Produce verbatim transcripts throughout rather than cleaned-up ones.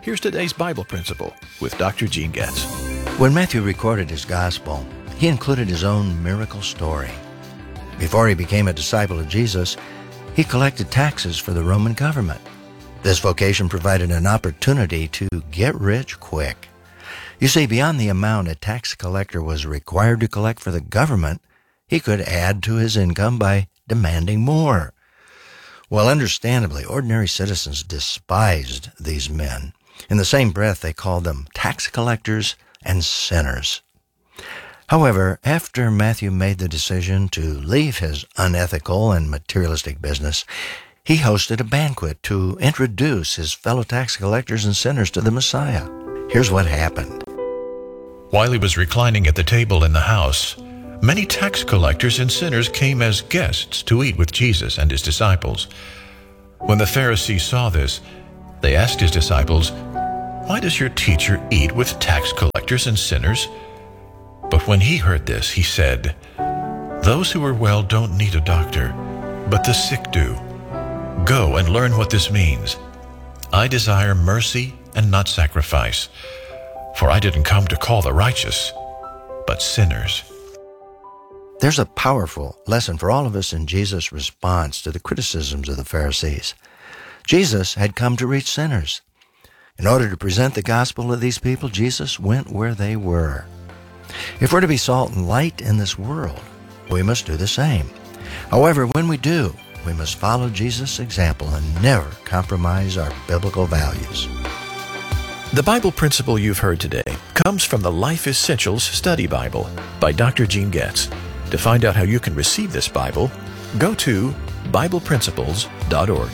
Here's today's Bible principle with Doctor Gene Getz. When Matthew recorded his gospel, he included his own miracle story. Before he became a disciple of Jesus, he collected taxes for the Roman government. This vocation provided an opportunity to get rich quick. You see, beyond the amount a tax collector was required to collect for the government, he could add to his income by demanding more. Well, understandably, ordinary citizens despised these men. In the same breath, they called them tax collectors and sinners. However, after Matthew made the decision to leave his unethical and materialistic business, he hosted a banquet to introduce his fellow tax collectors and sinners to the Messiah. Here's what happened. While he was reclining at the table in the house, many tax collectors and sinners came as guests to eat with Jesus and his disciples. When the Pharisees saw this, they asked his disciples, "Why does your teacher eat with tax collectors and sinners?" But when he heard this, he said, "Those who are well don't need a doctor, but the sick do. Go and learn what this means. I desire mercy and not sacrifice, for I didn't come to call the righteous, but sinners." There's a powerful lesson for all of us in Jesus' response to the criticisms of the Pharisees. Jesus had come to reach sinners. In order to present the gospel to these people, Jesus went where they were. If we're to be salt and light in this world, we must do the same. However, when we do, we must follow Jesus' example and never compromise our biblical values. The Bible principle you've heard today comes from the Life Essentials Study Bible by Doctor Gene Getz. To find out how you can receive this Bible, go to Bible Principles dot org.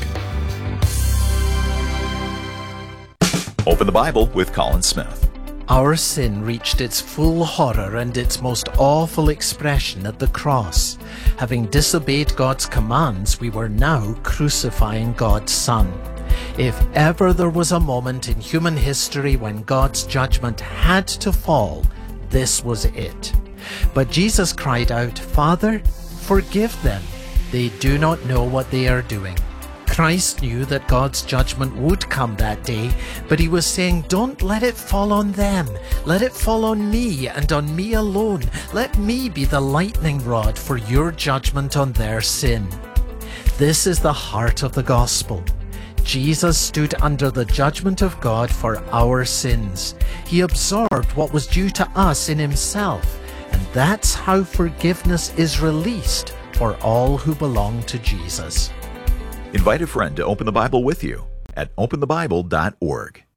Open the Bible with Colin Smith. Our sin reached its full horror and its most awful expression at the cross. Having disobeyed God's commands, we were now crucifying God's Son. If ever there was a moment in human history when God's judgment had to fall, this was it. But Jesus cried out, "Father, forgive them. They do not know what they are doing." Christ knew that God's judgment would come that day, but he was saying, "Don't let it fall on them. Let it fall on me and on me alone. Let me be the lightning rod for your judgment on their sin." This is the heart of the gospel. Jesus stood under the judgment of God for our sins. He absorbed what was due to us in himself, and that's how forgiveness is released for all who belong to Jesus. Invite a friend to open the Bible with you at open the bible dot org.